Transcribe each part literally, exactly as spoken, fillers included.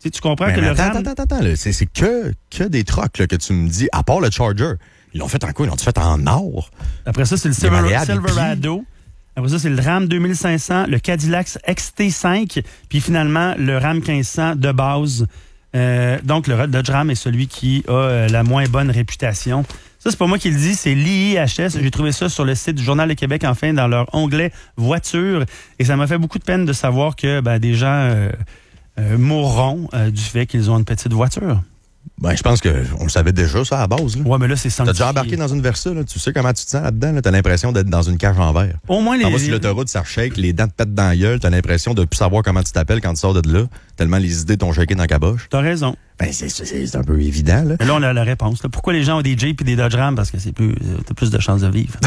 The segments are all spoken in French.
Tu, tu comprends mais que mais le attends, RAM... attends, attends, attends, là, c'est, c'est que, que des trucks là, que tu me dis, à part le Charger. Ils l'ont fait en quoi? Ils l'ont fait en or? Après ça, c'est le Silver, Silverado. Après ça, c'est le Ram deux mille cinq cents, le Cadillac X T cinq, puis finalement, le Ram quinze cents de base. Euh, donc, le Dodge Ram est celui qui a euh, la moins bonne réputation. Ça, c'est pas moi qui le dis, c'est l'I I H S. J'ai trouvé ça sur le site du Journal de Québec, enfin, dans leur onglet voiture. Et ça m'a fait beaucoup de peine de savoir que ben, des gens euh, euh, mourront euh, du fait qu'ils ont une petite voiture. Ben, je pense qu'on le savait déjà, ça, à la base. Là. Ouais, mais là, c'est sanctifié. T'as déjà embarqué dans une Versa, là? Tu sais comment tu te sens là-dedans, là? T'as l'impression d'être dans une cage en verre. Au moins, les... T'en vas sur l'autoroute, ça shake, les dents te pètent dans la gueule, t'as l'impression de plus savoir comment tu t'appelles quand tu sors de là, tellement les idées t'ont shaké dans la caboche. T'as raison. Ben, c'est, c'est, c'est un peu évident, là. Mais là, on a la réponse. Là. Pourquoi les gens ont des Jeep et des Dodge Ram? Parce que c'est plus, t'as plus de chances de vivre.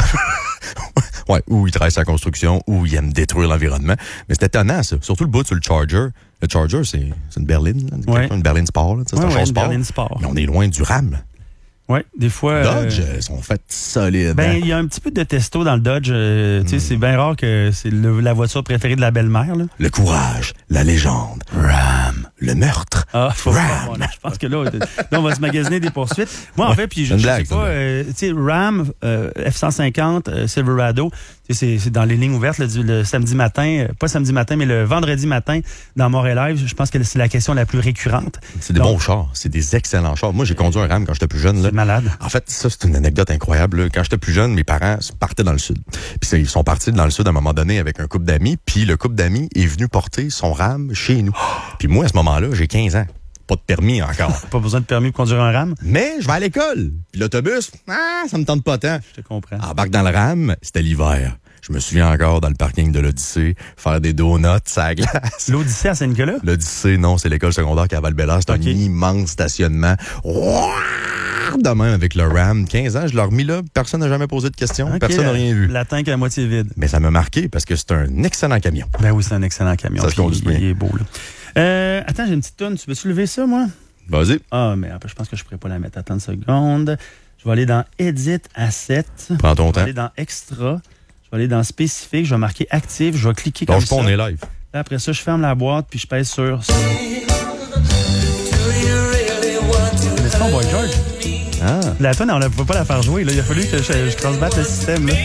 Ouais, ou ils travaillent sur la construction, ou ils aiment détruire l'environnement. Mais c'est étonnant, ça. Surtout le bout sur le Charger. Le Charger, c'est, c'est une berline, là. Ouais. Une berline sport, là. C'est ouais, un ouais, char une sport. berline sport. Mais on est loin du Ram. Oui, des fois... Dodge, euh, ils sont faits solides. Ben, hein? il y a un petit peu de testo dans le Dodge. Euh, mm. Tu sais, c'est bien rare que c'est le, la voiture préférée de la belle-mère, là. Le courage, la légende, Ram, le meurtre. Ah, faut Ram. pas, bon, là, je pense que là, là, on va se magasiner des poursuites. Moi, en fait, puis je, je blague, sais pas, euh, tu sais, Ram, euh, F cent cinquante, euh, Silverado, c'est, c'est dans les lignes ouvertes là, du, le samedi matin, euh, pas samedi matin, mais le vendredi matin dans Montréal Live. Je pense que c'est la question la plus récurrente. C'est des Donc, bons chars, c'est des excellents chars. Moi, j'ai conduit un Ram quand j'étais plus jeune. Là. C'est malade. En fait, ça, c'est une anecdote incroyable. Là. Quand j'étais plus jeune, mes parents partaient dans le sud. Puis ils sont partis dans le sud à un moment donné avec un couple d'amis. Puis le couple d'amis est venu porter son Ram chez nous. Puis moi, à ce moment-là, j'ai quinze ans. Pas de permis encore. Pas besoin de permis pour conduire un Ram. Mais je vais à l'école. Puis l'autobus, ah, ça me tente pas tant. Je te comprends. Embarque dans le Ram, c'était l'hiver. Je me souviens encore dans le parking de l'Odyssée, faire des donuts à la glace. L'Odyssée à Saint-Nicolas? L'Odyssée, non, c'est l'école secondaire qui est à Val-Bélair. C'est okay. Un immense stationnement. De même avec le Ram. quinze ans, je l'ai remis là. Personne n'a jamais posé de questions. Okay, personne n'a rien vu. La tank à moitié vide. Mais ça m'a marqué parce que c'est un excellent camion. Ben oui, c'est un excellent camion. Ça se conduit bien. Il est beau, là. Euh, attends, j'ai une petite tonne. Tu veux-tu lever ça, moi? Vas-y. Ah, mais je pense que je pourrais pas la mettre. Attends une seconde. Je vais aller dans Edit Asset. Prends ton je vais temps. aller dans Extra. Je vais aller dans Spécifique. Je vais marquer Actif. Je vais cliquer Donc, comme je ça. on est live. Là, après ça, je ferme la boîte puis je pèse sur... C'est pas Boy George? Ah. La tonne, on ne pouvait pas la faire jouer. Là. Il a fallu que je, je cross-batte le système. Là.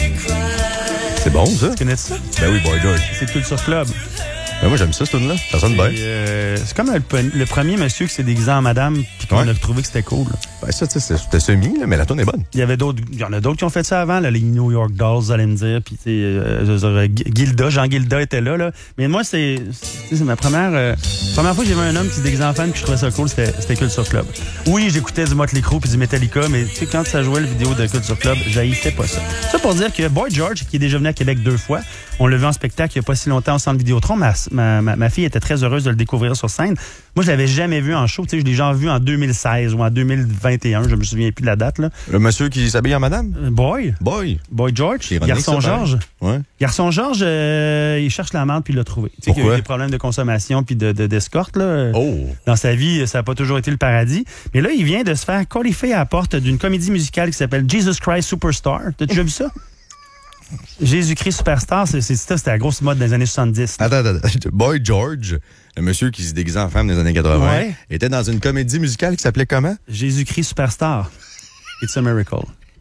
C'est bon, ça? Tu connais ça? Ben oui, Boy George. C'est Culture Club. Ben moi, j'aime ça, cette tune-là. Ça sonne bien. Euh, c'est comme le, le premier monsieur qui s'est déguisé en madame puis qu'on ouais. a trouvé que c'était cool. Là. Ben ça, tu sais, c'était semi, là, mais la tune est bonne. Il y avait d'autres, il y en a d'autres qui ont fait ça avant, là, les New York Dolls, vous allez me dire, puis tu sais, euh, Gilda, Jean Gilda était là, là. Mais moi, c'est, c'est, c'est ma première, euh, première fois que j'ai vu un homme qui se déguisait en femme puis je trouvais ça cool, c'était, c'était Culture Club. Oui, j'écoutais du Motley Crue puis du Metallica, mais tu sais, quand ça jouait la vidéo de Culture Club, j'haïssais pas ça. Ça pour dire que Boy George, qui est déjà venu à Québec deux fois, on l'a vu en spectacle il y a pas si longtemps au Centre Vidéotron, ma, ma, ma, ma fille était très heureuse de le découvrir sur scène. Moi, je l'avais jamais vu en show. Tu sais, je l'ai déjà vu en deux mille seize ou en deux mille vingt et un. Je me souviens plus de la date, là. Le monsieur qui s'habille en madame? Euh, Boy. Boy. Boy George. Ironique, Garçon ça, Georges. Ouais. Garçon Georges, euh, il cherche la merde puis il l'a trouvé. Tu sais, qu'il y a eu des problèmes de consommation puis de, de, d'escorte, là. Oh. Dans sa vie, ça n'a pas toujours été le paradis. Mais là, il vient de se faire qualifier à la porte d'une comédie musicale qui s'appelle Jesus Christ Superstar. T'as déjà vu ça? Jésus-Christ Superstar, c'est, c'est, c'était la grosse mode dans les années soixante-dix. Attends, attends, attends. Boy George, le monsieur qui se déguisait en femme dans les années quatre-vingts, ouais. était dans une comédie musicale qui s'appelait comment? Jésus-Christ Superstar. It's a miracle.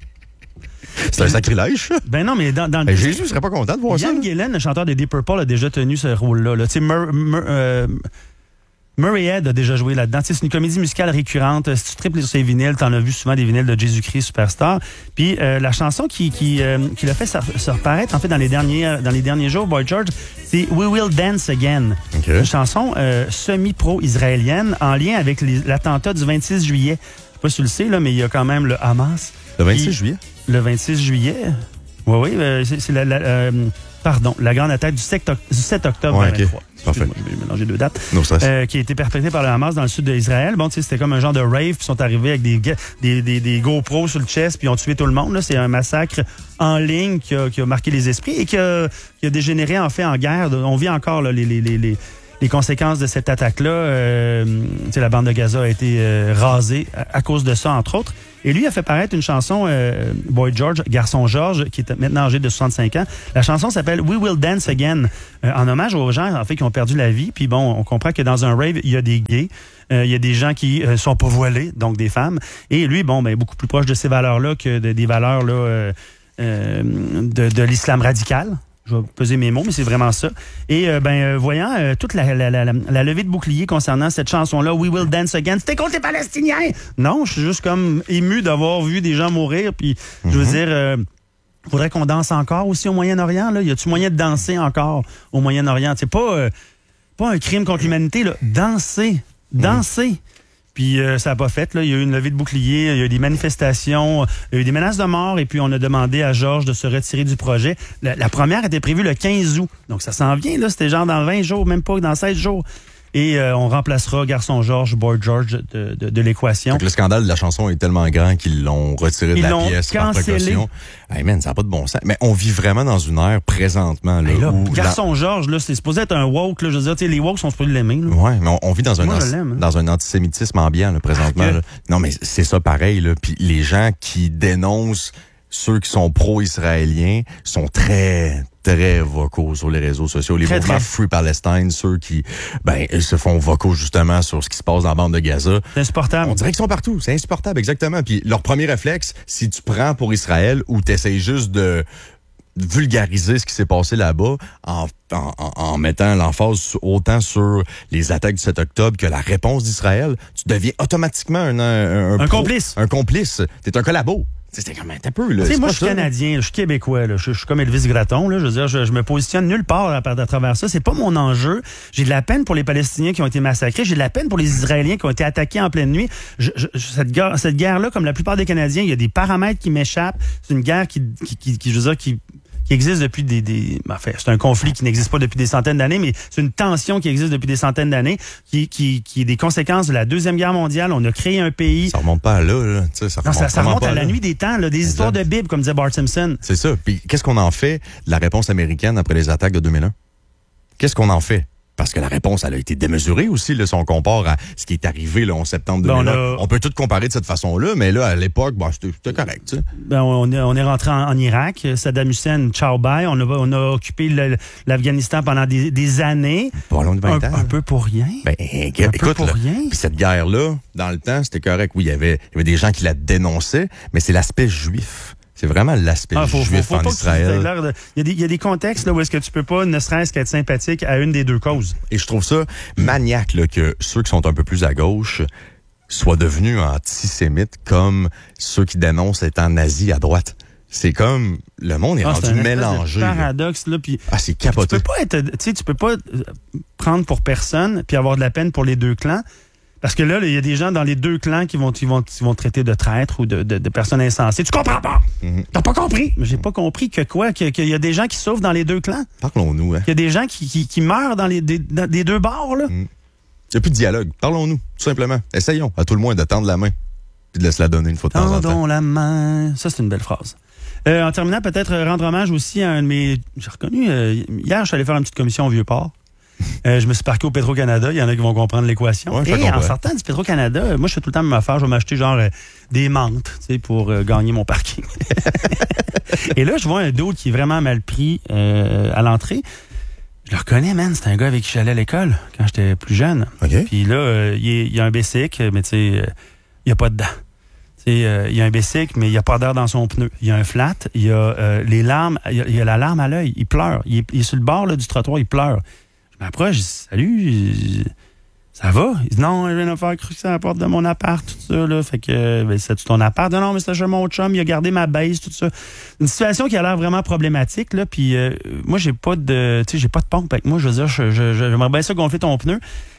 C'est un sacrilège, ça? Ben non, mais dans... dans ben Jésus serait pas content de voir Ian ça. Ian Gillan, le chanteur de Deep Purple, a déjà tenu ce rôle-là. Là. Tu sais, Mur, Mur, euh, Murray Head a déjà joué là-dedans. C'est une comédie musicale récurrente. Si tu triples sur ses vinyles, t'en as vu souvent des vinyles de Jésus-Christ Superstar. Puis euh, la chanson qui, qui, euh, qui l'a fait se reparaître en fait dans les derniers, dans les derniers jours, Boy George, c'est We Will Dance Again. Okay. Une chanson euh, semi-pro-israélienne en lien avec les, l'attentat du vingt-six juillet. Je sais pas si tu le sais, là, mais il y a quand même le Hamas. Le vingt-six qui, juillet? Le vingt-six juillet. Oui, oui. Euh, c'est, c'est la... la euh, Pardon, la grande attaque du sept octobre ouais, deux mille vingt-trois. Okay. Parfait. J'ai mélangé deux dates. No stress. Euh, qui a été perpétrée par le Hamas dans le sud d'Israël. Bon, tu sais, c'était comme un genre de rave, puis ils sont arrivés avec des, des, des, des GoPros sur le chest, puis ils ont tué tout le monde. Là. C'est un massacre en ligne qui a, qui a marqué les esprits et qui a, qui a dégénéré en fait en guerre. On vit encore là, les, les, les, les, les conséquences de cette attaque-là. Euh, la bande de Gaza a été euh, rasée à, à cause de ça, entre autres. Et lui a fait paraître une chanson, euh, Boy George, Garçon George, qui est maintenant âgé de soixante-cinq ans. La chanson s'appelle We Will Dance Again, euh, en hommage aux gens en fait qui ont perdu la vie. Puis bon, on comprend que dans un rave, il y a des gays, euh, il y a des gens qui euh, sont pas voilés, donc des femmes. Et lui, bon, ben beaucoup plus proche de ces valeurs-là que de, des valeurs là euh, euh, de, de l'islam radical. Je vais peser mes mots, mais c'est vraiment ça. Et euh, ben euh, voyant euh, toute la, la, la, la, la levée de bouclier concernant cette chanson-là, We Will Dance Again, c'était contre les Palestiniens! Non, je suis juste comme ému d'avoir vu des gens mourir. Puis, mm-hmm. je veux dire, euh, faudrait qu'on danse encore aussi au Moyen-Orient. Là. Y a-tu moyen de danser encore au Moyen-Orient? C'est pas, euh, pas un crime contre l'humanité. Là. Danser, danser. Mm-hmm. Puis euh, ça n'a pas fait. Là. Il y a eu une levée de bouclier, il y a eu des manifestations, il y a eu des menaces de mort, et puis on a demandé à Georges de se retirer du projet. La, la première était prévue le quinze août. Donc ça s'en vient, là. C'était genre dans vingt jours, même pas dans seize jours. Et euh, on remplacera Garçon George, Boy George de, de, de l'équation. Donc le scandale de la chanson est tellement grand qu'ils l'ont retiré de Ils la l'ont pièce par cancellé. précaution. Hey man, ça n'a pas de bon sens. Mais on vit vraiment dans une ère présentement. Là, hey là, où Garçon la... George, là, c'est supposé être un woke. Là, je veux dire, tu sais, les woke sont supposés l'aimer. Oui, mais on, on vit dans un, Moi, anti- hein. dans un antisémitisme ambiant là, présentement. Ah, que... là. Non, mais c'est ça pareil. Là. Puis les gens qui dénoncent ceux qui sont pro-israéliens sont très, très vocaux sur les réseaux sociaux. Les très, mouvements très. Free Palestine, ceux qui ben ils se font vocaux justement sur ce qui se passe dans la bande de Gaza. C'est insupportable. On dirait qu'ils sont partout. C'est insupportable, exactement. Puis leur premier réflexe, si tu prends pour Israël ou t'essayes juste de vulgariser ce qui s'est passé là-bas en, en, en mettant l'emphase autant sur les attaques du sept octobre que la réponse d'Israël, tu deviens automatiquement un... Un, un, un pro, complice. Un complice. T'es un collabo. C'était comme un peu, là. Tu sais, moi, je suis ça, canadien, là, je suis québécois, là, je, je suis comme Elvis Gratton, là, je veux dire, je, je me positionne nulle part à, à travers ça. C'est pas mon enjeu. J'ai de la peine pour les Palestiniens qui ont été massacrés. J'ai de la peine pour les Israéliens qui ont été attaqués en pleine nuit. Je, je, cette, guerre, cette guerre-là, comme la plupart des Canadiens, il y a des paramètres qui m'échappent. C'est une guerre qui, qui, qui, qui je veux dire, qui... qui existe depuis des... des enfin, c'est un conflit qui n'existe pas depuis des centaines d'années, mais c'est une tension qui existe depuis des centaines d'années, qui, qui, qui est des conséquences de la Deuxième Guerre mondiale. On a créé un pays... Ça remonte pas à là, là. Tu sais, ça non, remonte, ça, ça remonte à la là. nuit des temps, là, des exact. Histoires de Bible, comme disait Bart Simpson. C'est ça. Puis qu'est-ce qu'on en fait de la réponse américaine après les attaques de deux mille un? Qu'est-ce qu'on en fait? Parce que la réponse, elle a été démesurée aussi, là, si on compare à ce qui est arrivé le onze septembre deux mille un. Ben, on, a... on peut tout comparer de cette façon-là, mais là, à l'époque, bah, c'était, c'était correct. Tu sais. Ben, on, est, on est rentré en, en Irak. Saddam Hussein, ciao bye. On a, on a occupé le, l'Afghanistan pendant des, des années. Pas long de vingt ans. Un, un peu pour rien. Ben, un écoute, peu pour là, rien. Puis cette guerre-là, dans le temps, c'était correct. Oui, il y avait, il y avait des gens qui la dénonçaient, mais c'est l'aspect juif. C'est vraiment l'aspect ah, faut, juif faut, faut en Israël. De... Il, y a des, il y a des contextes là, où est-ce que tu peux pas, ne serait-ce qu'être sympathique à une des deux causes. Et je trouve ça maniaque là, que ceux qui sont un peu plus à gauche soient devenus antisémites comme ceux qui dénoncent étant nazis à droite. C'est comme le monde est ah, rendu mélangé. C'est un paradoxe là, puis ah, c'est capoté. Tu peux pas être, tu sais, tu peux pas prendre pour personne puis avoir de la peine pour les deux clans. Parce que là, il y a des gens dans les deux clans qui vont, qui vont, qui vont traiter de traîtres ou de, de, de personnes insensées. Tu comprends pas? Mm-hmm. T'as pas compris? Mais j'ai pas compris que quoi? Que, qu'il y a des gens qui souffrent dans les deux clans? Parlons-nous, hein? Qu'il y a des gens qui, qui, qui meurent dans les des, dans des deux bords, là? Mm. Il n'y a plus de dialogue. Parlons-nous, tout simplement. Essayons, à tout le moins, de tendre la main puis de laisser la donner une fois de temps en temps. Tendons la main. Ça, c'est une belle phrase. Euh, en terminant, peut-être rendre hommage aussi à un de mes... J'ai reconnu... Euh, hier, je suis allé faire une petite commission au Vieux-Port. Euh, je me suis parqué au Petro-Canada. Il y en a qui vont comprendre l'équation. Ouais, et en sortant du Petro-Canada, euh, moi, je fais tout le temps ma affaire. Je vais m'acheter genre euh, des menthes, tu sais, pour euh, gagner mon parking. Et là, je vois un dude qui est vraiment mal pris euh, à l'entrée. Je le reconnais, man. C'est un gars avec qui j'allais à l'école quand j'étais plus jeune. Okay. Puis là, euh, il, est, il a un bicycle, mais tu sais, euh, il n'y a pas de dents. Euh, il y a un bicycle, mais il n'y a pas d'air dans son pneu. Il y a un flat, il y a euh, les larmes, il y a, il y a la larme à l'œil. Il pleure. Il est, il est sur le bord là, du trottoir, il pleure. Je m'approche, je dis « Salut, je... ça va? » Il dit « Non, je viens de faire cru que c'est la porte de mon appart, tout ça. Là. Fait que, ben, c'est ton appart? Non, non, mais c'est chez mon chum, il a gardé ma base, tout ça. » Une situation qui a l'air vraiment problématique. Là, puis euh, moi, j'ai pas de tu sais, j'ai pas de pompe avec moi. Je veux dire, je, je, je, j'aimerais bien ça gonfler ton pneu.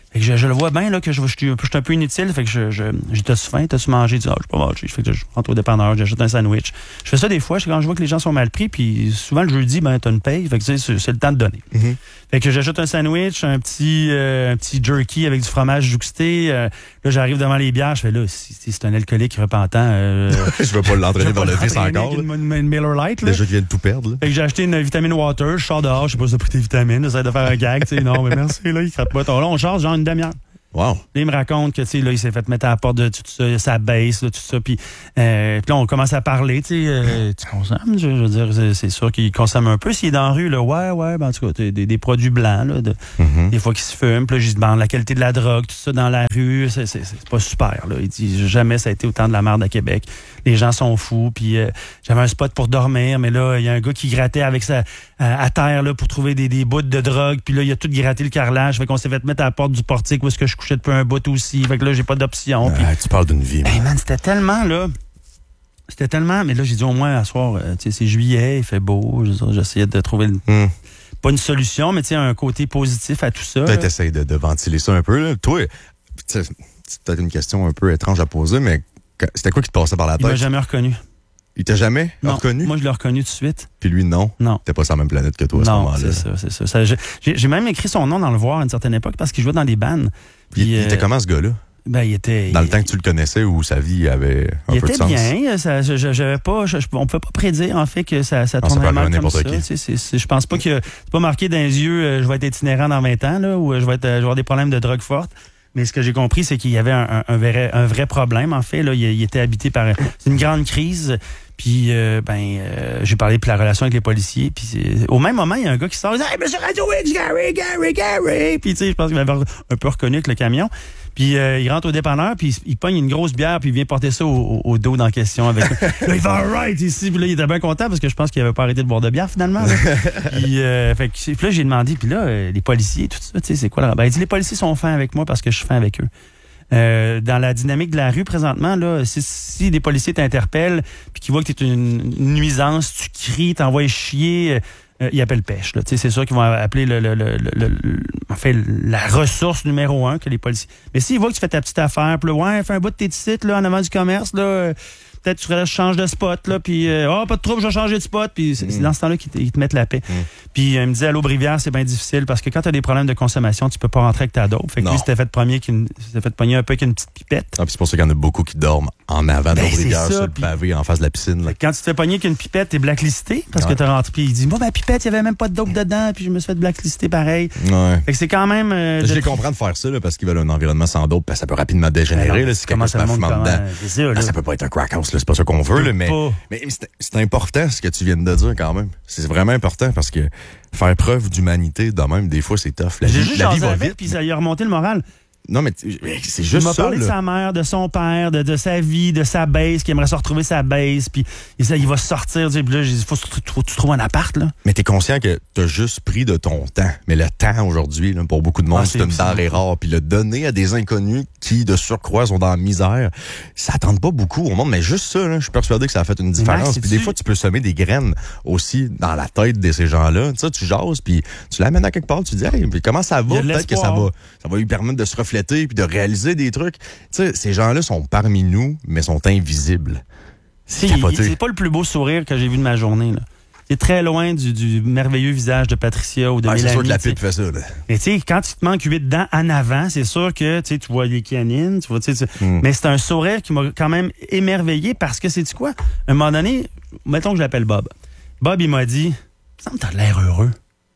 Fait que je, je le vois bien, là, que je, je, je, je suis un peu inutile. Fait que je, je, j'ai t'as-tu faim, t'as-tu mangé? Je dis, ah, je peux pas manger. Fait que je rentre au dépanneur, j'achète un sandwich. Je fais ça des fois, quand je vois que les gens sont mal pris, puis souvent le jeudi, ben, t'as une paye. Fait que c'est, c'est, c'est le temps de donner. Mm-hmm. Fait que j'achète un sandwich, un petit, euh, un petit jerky avec du fromage jouxté. Euh, là, j'arrive devant les bières, je fais là, si, si c'est un alcoolique repentant. Euh, je veux pas l'entraîner vers le vice encore. Une, une, une Miller Lite, là. Déjà, je viens de tout perdre, là. Fait que j'ai acheté une vitamine water, je sors dehors, je sais pas si t'as pris tes vitamines, j'essaie de faire un gag, tu sais, non, mais merci, là, il crappe pas. Là, on charge genre une demi-heure. Wow. Là, il me raconte que, tu sais, là, il s'est fait mettre à la porte de tout ça, sa baisse, là, tout ça, puis euh, là, on commence à parler, tu sais, euh, tu consommes, je, je veux dire, c'est, c'est sûr qu'il consomme un peu. S'il est dans la rue, là, ouais, ouais, ben, en tout cas, des, des produits blancs, là, de, mm-hmm. des fois qui se fument, puis là, je lui demande la qualité de la drogue, tout ça, dans la rue, c'est, c'est, c'est pas super, là. Il dit, jamais ça a été autant de la merde à Québec. Les gens sont fous, puis euh, j'avais un spot pour dormir, mais là, il y a un gars qui grattait avec sa, à, à terre, là, pour trouver des, des bouts de drogue, puis là, il a tout gratté le carrelage, fait qu'on s'est fait mettre à la porte du portique où est-ce que je couchais depuis un bout aussi, fait que là, j'ai pas d'option. Ah, tu parles d'une vie. Hey man, c'était tellement, là, c'était tellement, mais là, j'ai dit au moins, à soir, euh, tu sais, c'est juillet, il fait beau, j'essayais de trouver, une, mm. pas une solution, mais tu sais, un côté positif à tout ça. Peut-être essayer de, de ventiler ça un peu, là. Toi, c'est peut-être une question un peu étrange à poser, mais c'était quoi qui te passait par la tête? Il m'a jamais reconnu. Il t'a jamais non, reconnu? Moi, je l'ai reconnu tout de suite. Puis lui, non? Non. T'es pas sur la même planète que toi à ce non, moment-là. c'est ça, c'est ça. ça j'ai, j'ai même écrit son nom dans le voir à une certaine époque parce qu'il jouait dans des bandes. Puis, il, euh, il était comment, ce gars-là? Ben, il était... Dans il, le temps que tu le connaissais où sa vie avait un il peu de sens? Il était bien. Ça, je, j'avais pas, je, on ne pouvait pas prédire, en fait, que ça, ça tournerait mal comme ça. C'est, c'est, c'est, je pense pas que... C'est pas marqué dans les yeux, euh, je vais être itinérant dans vingt ans, là, ou je vais, être, je vais avoir des problèmes de drogue forte. Mais ce que j'ai compris, c'est qu'il y avait un, un, un, vrai, un vrai problème, en fait. Là. Il, il était habité par une grande crise. Puis, euh, ben, euh, j'ai parlé de la relation avec les policiers. Puis, au même moment, il y a un gars qui sort, il dit « Hey, Monsieur Radio X, Gary, Gary, Gary! » Puis, tu sais, je pense qu'il m'avait un peu reconnu avec le camion. Puis, euh, il rentre au dépanneur, puis il, il pogne une grosse bière, puis il vient porter ça au, au, au dos dans la question. Avec là, il fait « All right! » ici. Puis là, il était bien content parce que je pense qu'il avait pas arrêté de boire de bière, finalement. puis, euh, fait que, puis là, j'ai demandé, puis là, euh, les policiers, tout ça, tu sais, c'est quoi là? Ben, il dit « Les policiers sont fins avec moi parce que je suis fin avec eux. » Euh, dans la dynamique de la rue présentement, là, si, si des policiers t'interpellent puis qu'ils voient que t'es une, une nuisance, tu cries, t'envoies chier, euh, ils appellent pêche. Là. C'est sûr qu'ils vont appeler le, le, le, le, le, en fait, la ressource numéro un que les policiers. Mais s'ils voient que tu fais ta petite affaire, puis là, ouais, fais un bout de tes sites là, en avant du commerce, là, euh, peut-être tu changes de spot, là, puis euh, oh, pas de trouble, je vais changer de spot, puis c'est, mm. c'est dans ce temps-là qu'ils te, ils te mettent la paix. Mm. Puis euh, il me disait, à l'Aubrivière, c'est bien difficile parce que quand tu as des problèmes de consommation, tu peux pas rentrer avec ta dope. Fait que non. lui, c'était fait premier qu'une, c'était fait pogner un peu avec une petite pipette. Ah, puis c'est pour ça qu'il y en a beaucoup qui dorment en avant de ben, l'Aubrivière, sur le pavé, en face de la piscine. Là. Quand tu te fais pogner avec une pipette, t'es blacklisté parce ouais. que t'as rentré. Puis il dit, moi, ma pipette, il y avait même pas de dope dedans, puis je me suis fait blacklister pareil. Ouais. Fait que c'est quand même. Euh, je les comprends de faire ça, là, parce qu'ils veulent un environnement sans dope, parce que ça peut rapidement dégénérer, là, si quelqu'un se met fumant dedans. Ça, là. Ça peut pas être un crack house, là, c'est pas ça qu'on veut, là, mais. Mais c'est, c'est important ce que tu viens de dire quand même. C'est vraiment important parce que faire preuve d'humanité, de même, des fois, c'est tough. La J'ai vie, juste la vie va avec, vite. puis ça lui a remonté le moral. Non, mais c'est juste ça. Il m'a parlé là. de sa mère, de son père, de, de sa vie, de sa base, qui aimerait se retrouver sa base, puis il, il va sortir. Puis là, j'ai dit, faut que tu, tu trouves un appart, là. Mais t'es conscient que t'as juste pris de ton temps. Mais le temps, aujourd'hui, là, pour beaucoup de monde, ah, c'est, c'est une denrée rare. Puis le donner à des inconnus qui, de surcroît, sont dans la misère, ça tente pas beaucoup au monde. Mais juste ça, là, je suis persuadé que ça a fait une différence. Puis des fois, tu peux semer des graines aussi dans la tête de ces gens-là. Tu sais, tu jases, puis tu l'amènes à quelque part, tu dis, hey, puis comment ça va? Peut-être que ça va, ça va lui permettre de se refléter puis de réaliser des trucs. Tu sais, ces gens-là sont parmi nous, mais sont invisibles. C'est, c'est pas le plus beau sourire que j'ai vu de ma journée, là. C'est très loin du, du merveilleux visage de Patricia ou de ah, Mélanie. C'est sûr que la pipe fait ça, là. Mais tu sais, quand tu te manques huit dents en avant, c'est sûr que tu vois les canines, tu vois, tu sais, mm. mais c'est un sourire qui m'a quand même émerveillé parce que, sais-tu quoi? À un moment donné, mettons que je l'appelle Bob. Bob, il m'a dit, il me semble que t'as l'air heureux.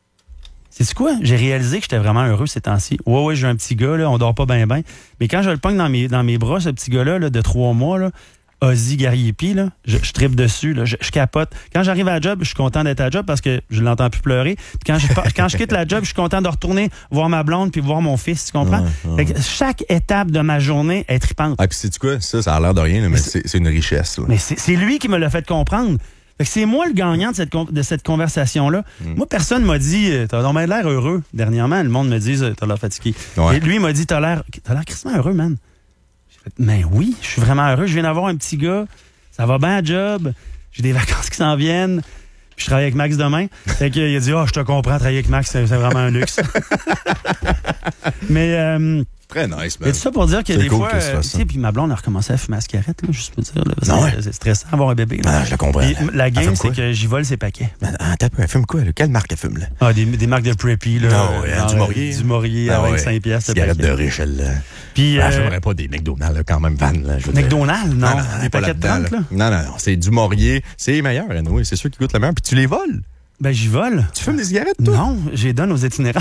C'est quoi? J'ai réalisé que j'étais vraiment heureux ces temps-ci. Ouais, ouais, j'ai un petit gars, là, on dort pas bien, bien. Mais quand je le pogne dans mes, dans mes bras, ce petit gars-là, là, de trois mois, là, Ozzy Gariepi, là, je, je tripe dessus, là, je, je capote. Quand j'arrive à la job, je suis content d'être à la job parce que je l'entends plus pleurer. Puis quand je, quand je quitte la job, je suis content de retourner voir ma blonde puis voir mon fils, tu comprends? Ouais, ouais. Fait que chaque étape de ma journée est tripante. Ah, puis sais-tu quoi? Ça, ça a l'air de rien, là, mais, mais c'est, c'est une richesse. Là. Mais c'est, c'est lui qui me l'a fait comprendre. Fait que c'est moi le gagnant de cette, de cette conversation-là. Mm. Moi, personne m'a dit « T'as donc l'air heureux. » Dernièrement, le monde me dit « T'as l'air fatigué. Ouais. » Et lui, il m'a dit « T'as l'air t'as l'air crissement heureux, man. » J'ai fait « Mais oui, je suis vraiment heureux. Je viens d'avoir un petit gars. Ça va bien à job. J'ai des vacances qui s'en viennent. Puis je travaille avec Max demain. Fait qu'il a dit, ah, oh, je te comprends, travailler avec Max, c'est, c'est vraiment un luxe. Mais... Euh, Très nice, man. Et tout ça pour dire que c'est des cool fois, que tu euh, fasses tu sais, puis ma blonde a recommencé à fumer la cigarette, là, juste pour dire. Là, non, c'est, ouais. c'est stressant d'avoir un bébé. Là. Ah, je la comprends. Puis, la Elle game, fume c'est quoi? que j'y vole ses paquets. Ah, t'as peu, elle fume quoi, là? Quelle marque elle fume, là? Ah, des, des marques de Preppy, là. Non, ouais, genre, du Maurier. Du Maurier Ah, à ouais. vingt-cinq piastres. Cigarette de riche, elle. Là. Puis, Elle euh, fumerait pas des McDonald's, là, quand même, Van. Là, je veux dire. McDonald's, non. Non, non, des pas paquets de là-dedans, trente, là. là. Non, non, non. C'est du Maurier. C'est les meilleurs, anyway. C'est ceux qui goûtent le meilleur. Puis tu les voles. Ben, j'y vole. Tu fumes des cigarettes, toi? Non, je les donne aux itinérants.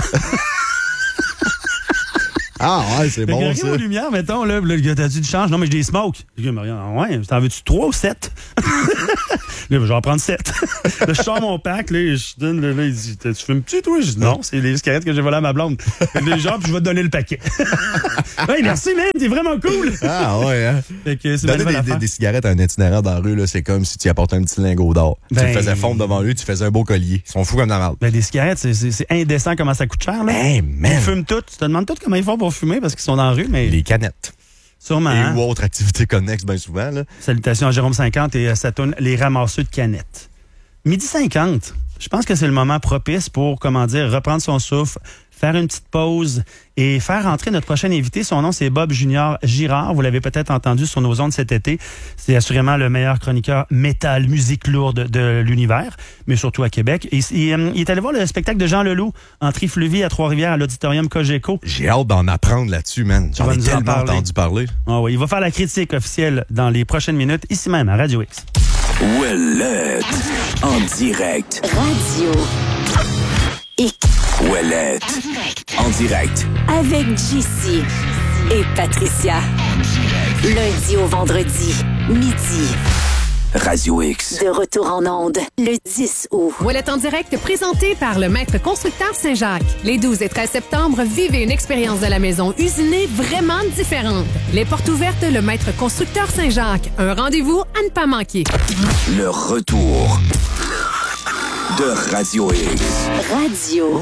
Ah, ouais, c'est Fait bon, que, ça. regarde aux lumières, mettons, là, le gars, t'as-tu du change? Non, mais je des smoke. Je dis, Marianne, ouais, t'en veux-tu trois ou sept? Là, je vais en prendre sept. Là, je sors mon pack, là, et je donne, là, là, il dit, tu fumes-tu, toi? Je dis, non, c'est les cigarettes que j'ai volées à ma blonde. Les gens, puis je vais te donner le paquet. Ouais, merci, man, t'es vraiment cool. Ah, ouais, hein. Fait que c'est Donner ma des, nouvelle des, affaire. des cigarettes à un itinérant dans la rue, là, c'est comme si tu apportais un petit lingot d'or. Tu Ben- le faisais fondre devant lui, tu faisais un beau collier. Ils sont fous comme la merde. Ben, des cigarettes, c'est, c'est, c'est indécent comment ça coûte cher, là. Hey, Ils man. fument toutes. Tu te demandes toutes comment ils font pour fumer parce qu'ils sont dans la rue, mais Les canettes. sûrement. Et Hein? ou autres activités connexes, bien souvent, là. Salutations à Jérôme cinquante et à sa toune Les ramasseux de canettes. Midi cinquante, je pense que c'est le moment propice pour, comment dire, reprendre son souffle, faire une petite pause et faire entrer notre prochain invité. Son nom, c'est Bob Junior Girard. Vous l'avez peut-être entendu sur nos ondes cet été. C'est assurément le meilleur chroniqueur métal, musique lourde de l'univers, mais surtout à Québec. Et, et, euh, il est allé voir le spectacle de Jean Leloup en Trifluvie à Trois-Rivières à l'auditorium Cogeco. J'ai hâte d'en apprendre là-dessus, man. J'en vas ai nous en tellement parler. entendu parler. Ah oui, il va faire la critique officielle dans les prochaines minutes, ici même à Radio X. Ouellette, en direct. Radio X Ouellette, en direct. avec J C et Patricia. Lundi au vendredi, midi. Radio X. De retour en onde, le dix août. Ouellette en direct, présenté par le maître constructeur Saint-Jacques. Les douze et treize septembre, vivez une expérience de la maison usinée vraiment différente. Les portes ouvertes, le maître constructeur Saint-Jacques. Un rendez-vous à ne pas manquer. Le retour de Radio X. Radio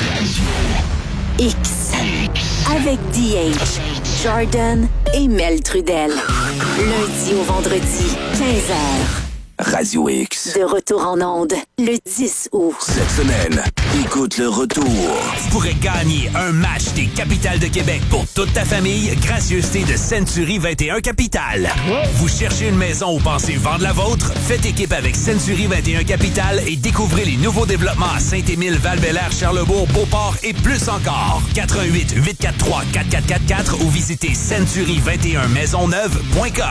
X. Avec D H, Jordan et Mel Trudel. Lundi au vendredi, quinze heures. Radio X. De retour en onde, le dix août. Cette semaine, écoute le retour. Tu pourrais gagner un match des Capitales de Québec pour toute ta famille, gracieuseté de Century vingt et un Capital. Vous cherchez une maison ou pensez vendre la vôtre? Faites équipe avec Century vingt et un Capital et découvrez les nouveaux développements à Saint-Émile, Val-Bélair, Charlebourg, Beauport et plus encore. quatre un huit, huit quatre trois, quatre quatre quatre quatre ou visitez century vingt et un maisonneuve point com.